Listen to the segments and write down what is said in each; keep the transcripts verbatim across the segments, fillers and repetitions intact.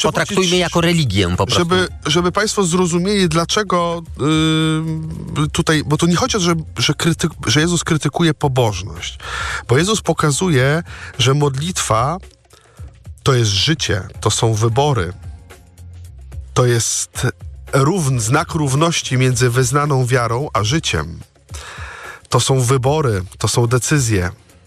potraktujmy jako religię po prostu. Żeby, żeby państwo zrozumieli, dlaczego yy, tutaj, bo tu nie chodzi o to, że, że, krytyk, że Jezus krytykuje pobożność. Bo Jezus pokazuje, że modlitwa to jest życie, to są wybory. To jest równy, znak równości między wyznaną wiarą a życiem. To są wybory, to są decyzje.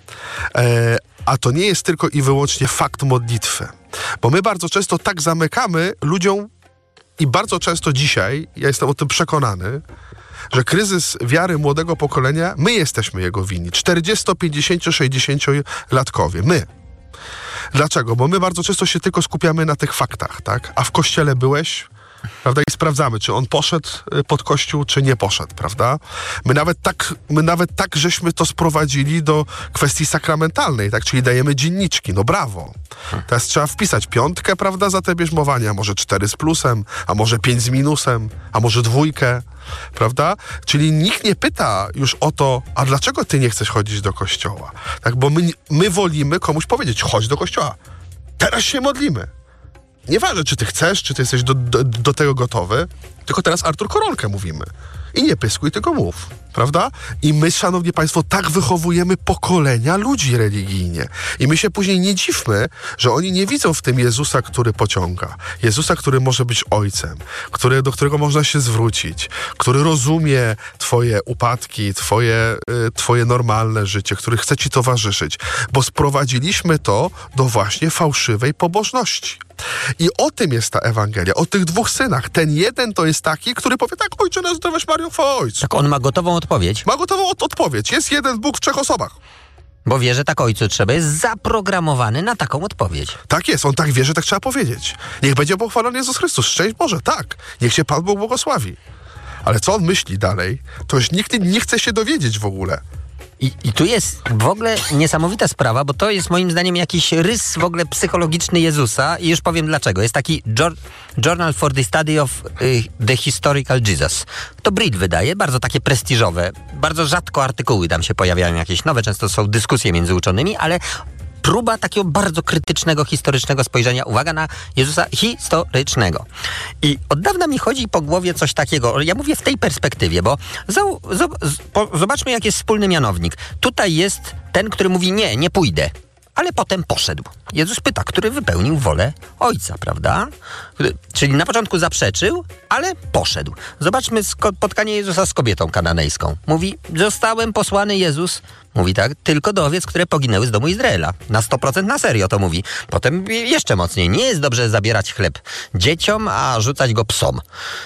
E, a to nie jest tylko i wyłącznie fakt modlitwy. Bo my bardzo często tak zamykamy ludziom i bardzo często dzisiaj, ja jestem o tym przekonany, że kryzys wiary młodego pokolenia, my jesteśmy jego winni. czterdziesto, pięćdziesiąt, sześćdziesięciolatkowie. My. Dlaczego? Bo my bardzo często się tylko skupiamy na tych faktach, tak? A w kościele byłeś, prawda? I sprawdzamy, czy on poszedł pod kościół, czy nie poszedł, prawda? My nawet tak, my nawet tak żeśmy to sprowadzili do kwestii sakramentalnej, tak? Czyli dajemy dzienniczki, no brawo. Teraz trzeba wpisać piątkę, prawda, za te bierzmowanie, a może cztery z plusem, a może pięć z minusem, a może dwójkę, prawda? Czyli nikt nie pyta już o to, a dlaczego ty nie chcesz chodzić do kościoła? Tak, bo my, my wolimy komuś powiedzieć, chodź do kościoła. Teraz się modlimy. Nieważne, czy ty chcesz, czy ty jesteś do, do, do tego gotowy, tylko teraz Artur Koronkę mówimy. I nie pyskuj, tylko mów, prawda? I my, szanowni państwo, tak wychowujemy pokolenia ludzi religijnie. I my się później nie dziwmy, że oni nie widzą w tym Jezusa, który pociąga. Jezusa, który może być ojcem, który, do którego można się zwrócić, który rozumie twoje upadki, twoje, y, twoje normalne życie, który chce ci towarzyszyć. Bo sprowadziliśmy to do właśnie fałszywej pobożności. I o tym jest ta Ewangelia, o tych dwóch synach. Ten jeden to jest taki, który powie tak, ojcze nas zdrowaś Mario w ojcu. Tak, on ma gotową odpowiedź. Ma gotową od- odpowiedź. Jest jeden Bóg w trzech osobach. Bo wie, że tak ojcu trzeba, jest zaprogramowany na taką odpowiedź. Tak jest, on tak wie, że tak trzeba powiedzieć. Niech będzie pochwalony Jezus Chrystus. Szczęść Boże, tak. Niech się Pan Bóg błogosławi. Ale co on myśli dalej, to już nikt nie chce się dowiedzieć w ogóle. I, I tu jest w ogóle niesamowita sprawa, bo to jest moim zdaniem jakiś rys w ogóle psychologiczny Jezusa i już powiem dlaczego. Jest taki Jour- Journal for the Study of y, the Historical Jesus. To Brit wydaje, bardzo takie prestiżowe. Bardzo rzadko artykuły tam się pojawiają jakieś nowe, często są dyskusje między uczonymi, ale próba takiego bardzo krytycznego, historycznego spojrzenia, uwaga, na Jezusa historycznego. I od dawna mi chodzi po głowie coś takiego, ja mówię w tej perspektywie, bo zau, zob, po, zobaczmy, jaki jest wspólny mianownik. Tutaj jest ten, który mówi nie, nie pójdę, ale potem poszedł. Jezus pyta, który wypełnił wolę Ojca, prawda? Czyli na początku zaprzeczył, ale poszedł. Zobaczmy spotkanie Jezusa z kobietą kananejską. Mówi, zostałem posłany Jezus, mówi tak, tylko do owiec, które poginęły z domu Izraela. Na sto procent na serio to mówi. Potem jeszcze mocniej. Nie jest dobrze zabierać chleb dzieciom, a rzucać go psom.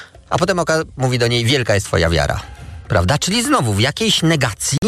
A potem oka- mówi do niej, wielka jest twoja wiara. Prawda? Czyli znowu w jakiejś negacji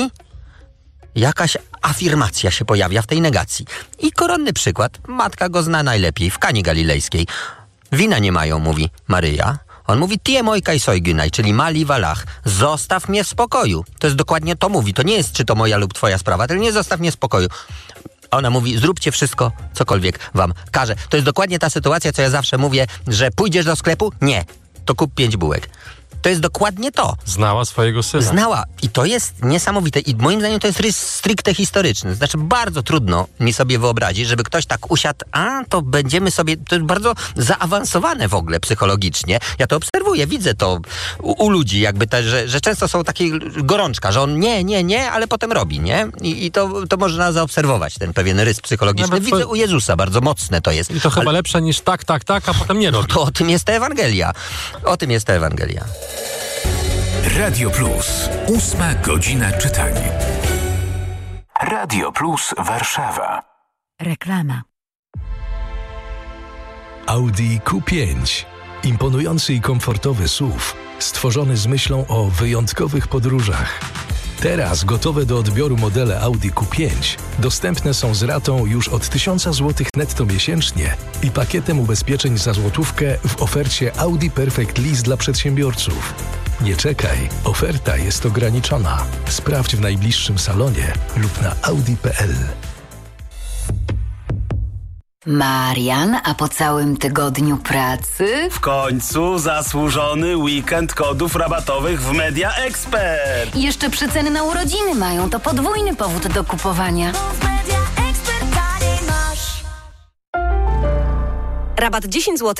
jakaś afirmacja się pojawia w tej negacji. I koronny przykład. Matka go zna najlepiej w Kani Galilejskiej. Wina nie mają, mówi Maryja. On mówi, tie mojka i sojgynaj, czyli mali walach. Zostaw mnie w spokoju. To jest dokładnie to mówi. To nie jest, czy to moja lub twoja sprawa, tylko nie zostaw mnie w spokoju. Ona mówi, zróbcie wszystko, cokolwiek wam każe. To jest dokładnie ta sytuacja, co ja zawsze mówię, że pójdziesz do sklepu? Nie. To kup pięć bułek. To jest dokładnie to. Znała swojego syna. Znała. I to jest niesamowite. I moim zdaniem to jest rys stricte historyczny. Znaczy bardzo trudno mi sobie wyobrazić, żeby ktoś tak usiadł, a to będziemy sobie... To jest bardzo zaawansowane w ogóle psychologicznie. Ja to obserwuję, widzę to u, u ludzi, jakby te, że, że często są takie gorączka, że on nie, nie, nie, ale potem robi, nie? I, i to, to można zaobserwować, ten pewien rys psychologiczny. Nawet widzę to... u Jezusa, bardzo mocne to jest. I to chyba ale... lepsze niż tak, tak, tak, a potem nie robi. To o tym jest ta Ewangelia. O tym jest ta Ewangelia. Radio Plus. Ósma godzina czytania. Radio Plus Warszawa. Reklama. Audi Q pięć. Imponujący i komfortowy S U V, stworzony z myślą o wyjątkowych podróżach. Teraz gotowe do odbioru modele Audi Q pięć dostępne są z ratą już od tysiąc złotych netto miesięcznie i pakietem ubezpieczeń za złotówkę w ofercie Audi Perfect Lease dla przedsiębiorców. Nie czekaj, oferta jest ograniczona. Sprawdź w najbliższym salonie lub na audi kropka p l. Marian, a po całym tygodniu pracy? W końcu zasłużony weekend kodów rabatowych w Media Expert. I jeszcze przeceny na urodziny mają, to podwójny powód do kupowania. Rabat dziesięć złotych